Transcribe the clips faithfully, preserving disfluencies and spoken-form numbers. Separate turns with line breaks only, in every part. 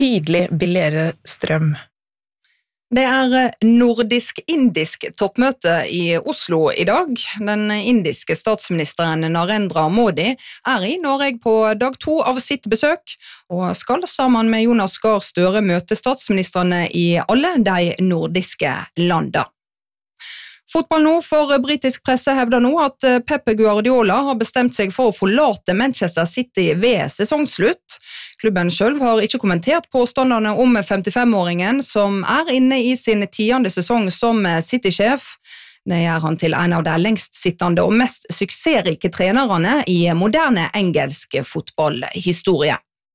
betydelig billigere strøm.
Det er nordisk-indisk toppmøte i Oslo i dag. Den indiske statsministeren Narendra Modi er i Norge på dag to av sitt besøk, og skal sammen med Jonas Gahr Støre møte statsministrene i alle de nordiske landene. Fotball nå, for britisk presse hevder nå at Pep Guardiola har bestemt seg for å forlate Manchester City ved sesongslutt. Klubben selv har ikke kommentert påstandene om femtifem-åringen som er inne i sin tiende sesong som City-sjef. Det gjør han til en av de lengstsittende og mest suksessrike trenerne i moderne engelsk fotballhistorie.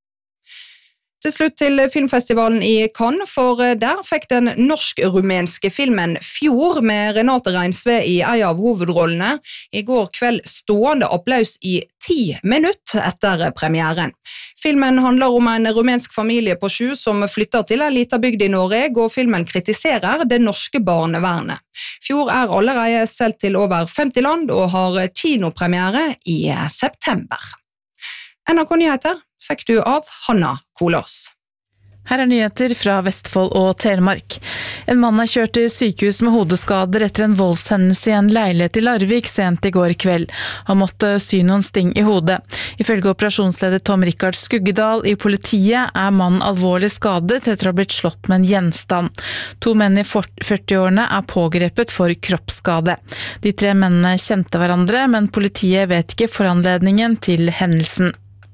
Til slutt til filmfestivalen i Cannes, for der fikk den norsk-rumenske filmen Fjord med Renate Reinsve i en av hovedrollene i går kveld stående applaus i ti minutter etter premieren. Filmen handler om en rumensk familie på sju som flytter til en liten bygd i Norge, og filmen kritiserer det norske barnevernet. Fjord er allerede selv til over femti land og har kinopremiere i september. N R K Nyheter fikk du av Hanna Kolås.
Her er nyheter fra Vestfold og Telemark. En mann er kjørt til sykehus med hodeskader etter en voldshendelse i en leilighet i Larvik sent i går kveld. Han måtte sy noen sting i hodet. Ifølge operasjonsleder Tom Rikard Skuggedal i politiet er mannen alvorlig skadet etter å ha blitt slått med en gjenstand. To menn i førtiårene er pågrepet for kroppsskade. De tre mennene kjente hverandre, men politiet vet ikke foranledningen til hendelsen.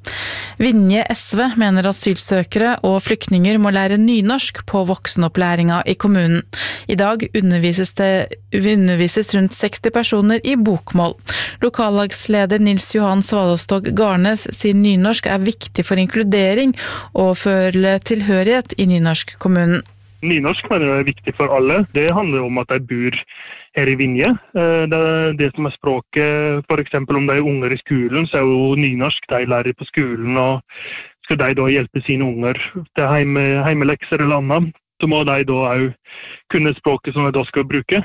Vinje S V mener asylsøkere og flyktninger må lære nynorsk på voksenopplæringa i kommunen. I dag undervises det undervises rundt seksti personer i bokmål. Lokallagsleder Nils Johan Svalostog Garnes sier nynorsk er viktig for inkludering og føle tilhørighet i nynorsk kommunen.
Nynorsk mener jeg er viktig for alle. Det handler om at de bor her i Vinje. Det er det som er språket, for eksempel om de er unger i skolen, så er jo nynorsk de lærer på skolen, og skal de da hjelpe sine unger til heime, heimelekser eller annet, så må de da også kunne språket som de da skal bruke.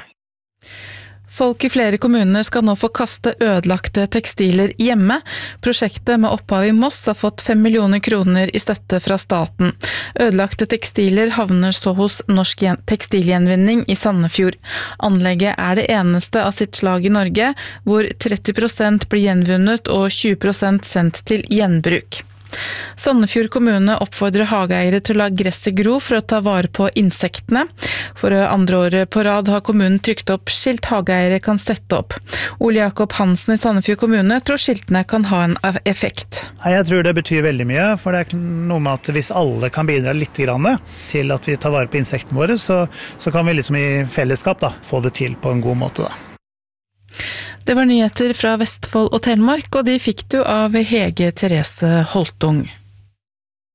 Folk i flere kommuner skal nå få kaste ødelagte tekstiler hjemme. Prosjektet med opphav i Moss har fått fem millioner kroner i støtte fra staten. Ødelagte tekstiler havner så hos Norsk Tekstilgjenvinning i Sandefjord. Anlegget er det eneste av sitt slag i Norge, hvor tretti prosent blir gjenvunnet og tjue prosent sendt til gjenbruk. Sandefjord kommune oppfordrer hageeiere til å la gresset gro for å ta vare på insektene. For andre året på rad har kommunen trykt opp skilt hageeiere kan sette opp. Ole Jakob Hansen i Sandefjord kommune tror skiltene kan ha en effekt.
Jeg tror det betyr veldig mye, for det er noe med at hvis alle kan bidra litt grann til at vi tar vare på insektene våre, så, så kan vi liksom i fellesskap da, få det til på en god måte da.
Det var nyheter fra Vestfold og Telemark, og de fikk du av Hege Therese Holtung.